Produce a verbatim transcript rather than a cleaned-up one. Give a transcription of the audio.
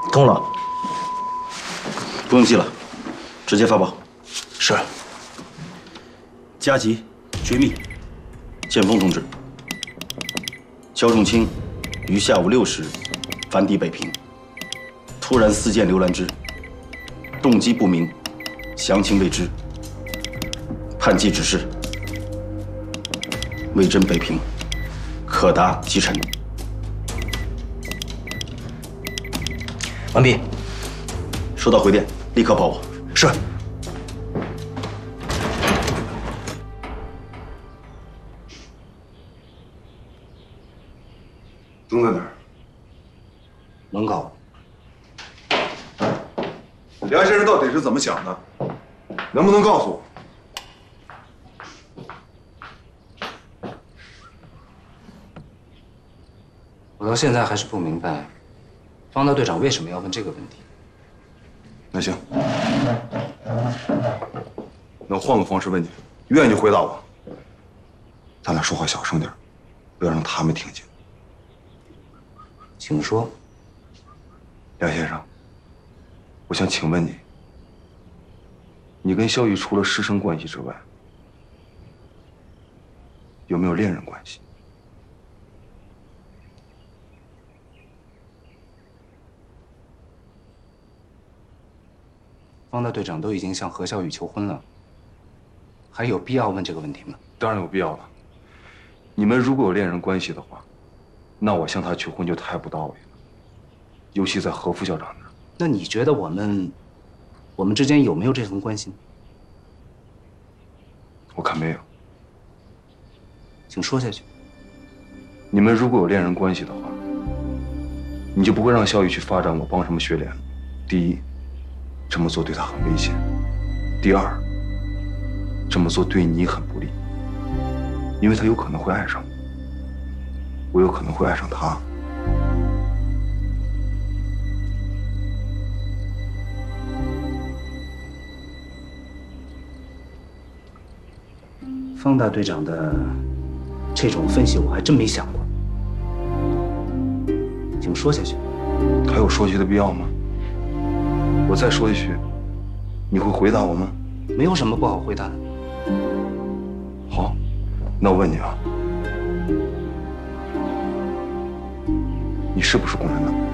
通了。 不用记了，直接发报。 是。 加急，绝密。剑锋同志，焦仲卿于下午六时返抵北平，突然私见刘兰芝，动机不明，详情未知。判记指示：魏征北平，可达即晨。 完毕。 收到回电，立刻报我。 是。 灯在哪儿？ 门口。 梁先生到底是怎么想的？能不能告诉我？ 我到现在还是不明白，方大队长为什么要问这个问题。 那行，那我换个方式问你，愿意就回答我。咱俩说话小声点，不要让他们听见。 请说。 梁先生，我想请问你，你跟萧玉除了师生关系之外，有没有恋人关系？ 方大队长都已经向何小雨求婚了，还有必要问这个问题吗？ 当然有必要了。你们如果有恋人关系的话，那我向他求婚就太不到位了，尤其在何副校长那儿。 那你觉得我们，我们之间有没有这层关系呢？ 我看没有。 请说下去。 你们如果有恋人关系的话，你就不会让萧雨去发展我帮什么学联了。第一，这么做对他很危险；第二，这么做对你很不利，因为他有可能会爱上我，我有可能会爱上他。 方大队长的这种分析我还真没想过，请说下去。 还有说下去的必要吗？我再说下去，你会回答我吗？ 没有什么不好回答的。 好，那我问你啊，你是不是共产党？